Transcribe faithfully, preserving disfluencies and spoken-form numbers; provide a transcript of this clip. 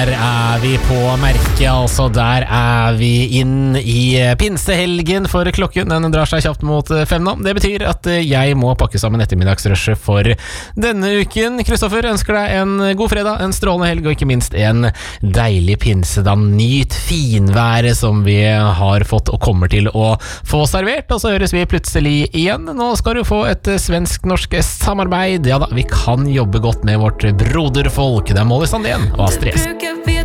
Der er vi på merket, altså der er vi inn i pinsehelgen, for klokken den drar seg kjapt mot fem nå. Det betyr at jeg må pakke sammen ettermiddagsrushet for denne uken. Kristoffer ønsker deg en god fredag, en strålende helg og ikke minst en deilig pinse. Da nyt finværet som vi har fått og kommer til å få servert, og så høres vi plutselig igjen. Nå skal du få et svensk-norsk samarbeid. Ja da, vi kan jobbe godt med vårt broderfolk. Det er Molly Sandén og Astrid S.